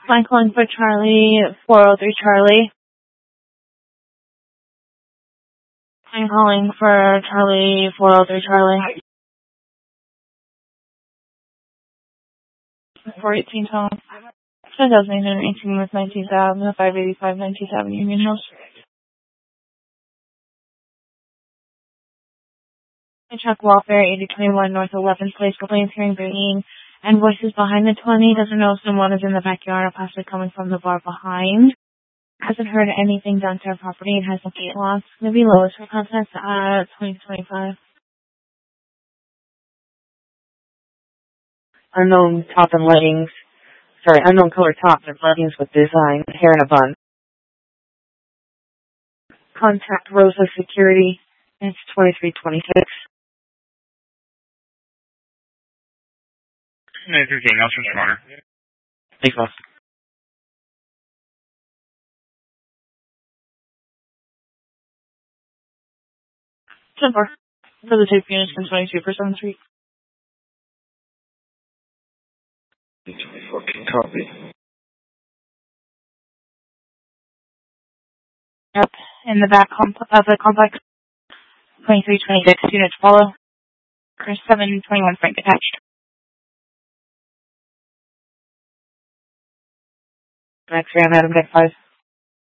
I'm calling for Charlie, 403 Charlie. I'm calling for Charlie, 403 Charlie. 418 Tom. 2018 with 19,000, 585, 97 Union House. Chuck Welfare, 8021 North 11th Place, complaints hearing ringing and voices behind the 20. Doesn't know if someone is in the backyard or possibly coming from the bar behind. Hasn't heard anything done to her property and has no gate loss. Maybe lowest for contact 2025. Unknown top and leggings. Unknown color tops and leggings with design, hair in a bun. Contact Rosa Security. It's 2326. Anything else from Smarter? Thanks, boss. For the 2 units and 22 for 7th Street. 24 can copy. Yep, in the back of the complex. 2326 units follow. 721 Frank attached. Max Ram, Adam, Deck 5.